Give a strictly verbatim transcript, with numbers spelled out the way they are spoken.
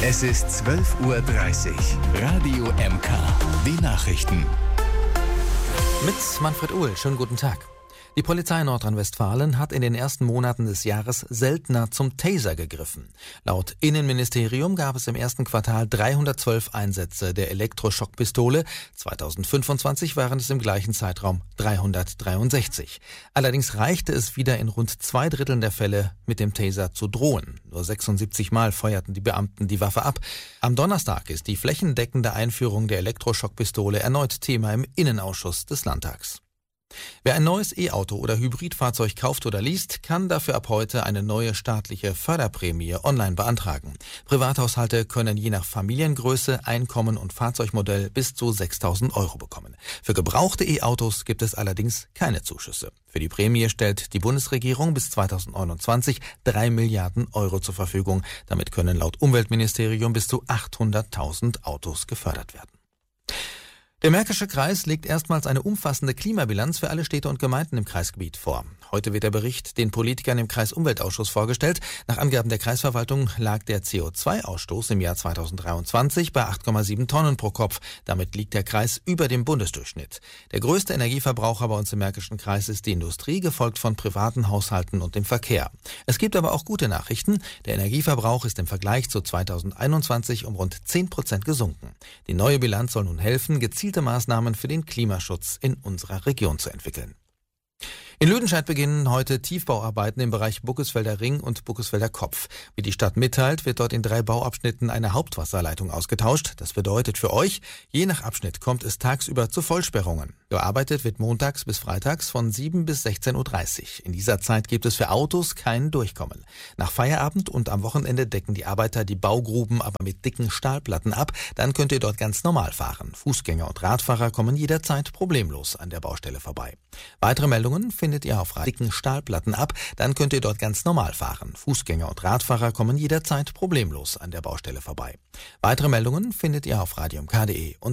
Es ist zwölf Uhr dreißig. Radio M K. Die Nachrichten. Mit Manfred Uhl. Schönen guten Tag. Die Polizei Nordrhein-Westfalen hat in den ersten Monaten des Jahres seltener zum Taser gegriffen. Laut Innenministerium gab es im ersten Quartal dreihundertzwölf Einsätze der Elektroschockpistole. zweitausendfünfundzwanzig waren es im gleichen Zeitraum dreihundertdreiundsechzig. Allerdings reichte es wieder in rund zwei Dritteln der Fälle, mit dem Taser zu drohen. Nur sechsundsiebzig Mal feuerten die Beamten die Waffe ab. Am Donnerstag ist die flächendeckende Einführung der Elektroschockpistole erneut Thema im Innenausschuss des Landtags. Wer ein neues E-Auto oder Hybridfahrzeug kauft oder least, kann dafür ab heute eine neue staatliche Förderprämie online beantragen. Privathaushalte können je nach Familiengröße, Einkommen und Fahrzeugmodell bis zu sechstausend Euro bekommen. Für gebrauchte E-Autos gibt es allerdings keine Zuschüsse. Für die Prämie stellt die Bundesregierung bis zweitausendneunundzwanzig drei Milliarden Euro zur Verfügung. Damit können laut Umweltministerium bis zu achthunderttausend Autos gefördert werden. Der Märkische Kreis legt erstmals eine umfassende Klimabilanz für alle Städte und Gemeinden im Kreisgebiet vor. Heute wird der Bericht den Politikern im Kreisumweltausschuss vorgestellt. Nach Angaben der Kreisverwaltung lag der C O zwei Ausstoß im Jahr zweitausenddreiundzwanzig bei acht Komma sieben Tonnen pro Kopf. Damit liegt der Kreis über dem Bundesdurchschnitt. Der größte Energieverbraucher bei uns im Märkischen Kreis ist die Industrie, gefolgt von privaten Haushalten und dem Verkehr. Es gibt aber auch gute Nachrichten. Der Energieverbrauch ist im Vergleich zu zweitausendeinundzwanzig um rund zehn Prozent gesunken. Die neue Bilanz soll nun helfen, gezielt Maßnahmen für den Klimaschutz in unserer Region zu entwickeln. In Lüdenscheid beginnen heute Tiefbauarbeiten im Bereich Buckesfelder Ring und Buckesfelder Kopf. Wie die Stadt mitteilt, wird dort in drei Bauabschnitten eine Hauptwasserleitung ausgetauscht. Das bedeutet für euch, je nach Abschnitt kommt es tagsüber zu Vollsperrungen. Gearbeitet wird montags bis freitags von sieben bis sechzehn Uhr dreißig. In dieser Zeit gibt es für Autos kein Durchkommen. Nach Feierabend und am Wochenende decken die Arbeiter die Baugruben aber mit dicken Stahlplatten ab. Dann könnt ihr dort ganz normal fahren. Fußgänger und Radfahrer kommen jederzeit problemlos an der Baustelle vorbei. Weitere Meldungen findet ihr auf dicken Stahlplatten ab, dann könnt ihr dort ganz normal fahren. Fußgänger und Radfahrer kommen jederzeit problemlos an der Baustelle vorbei. Weitere Meldungen findet ihr auf radio m k punkt d e und